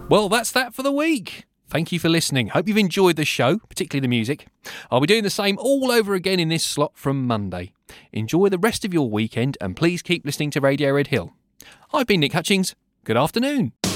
Well, that's that for the week. Thank you for listening. Hope you've enjoyed the show, particularly the music. I'll be doing the same all over again in this slot from Monday. Enjoy the rest of your weekend and please keep listening to Radio Red Hill. I've been Nick Hutchings. Good afternoon.